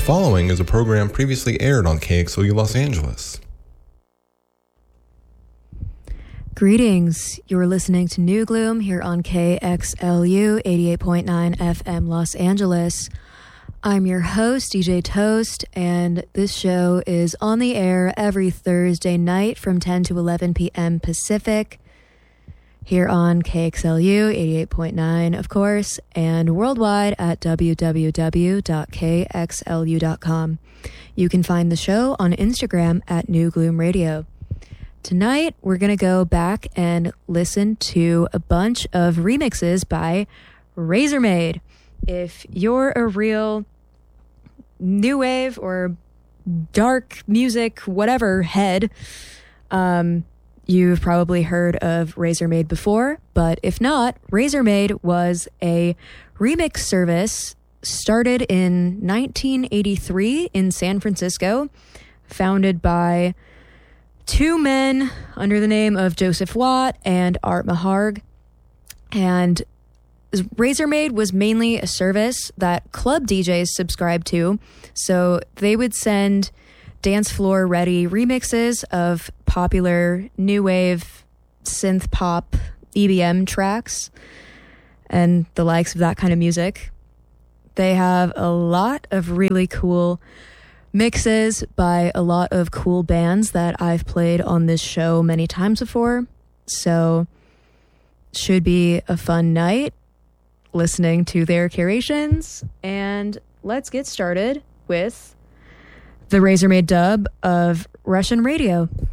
following is a program previously aired on KXLU Los Angeles. Greetings. You're listening to New Gloom here on KXLU 88.9 FM Los Angeles. I'm your host, DJ Toast, and this show is on the air every Thursday night from 10 to 11 p.m. Pacific here on KXLU 88.9, of course, and worldwide at www.kxlu.com. You can find the show on Instagram at New Gloom Radio. Tonight, we're going to go back and listen to a bunch of remixes by Razormaid. If you're a real new wave or dark music, whatever head, you've probably heard of Razormaid before, but if not, Razormaid was a remix service started in 1983 in San Francisco, founded by two men under the name of Joseph Watt and Art Maharg. And Razormaid was mainly a service that club DJs subscribed to, so they would send dance floor ready remixes of popular new wave synth pop EBM tracks and the likes of that kind of music. They have a lot of really cool mixes by a lot of cool bands that I've played on this show many times before, so should be a fun night listening to their curations. And let's get started with the Razormaid dub of Russian Radio.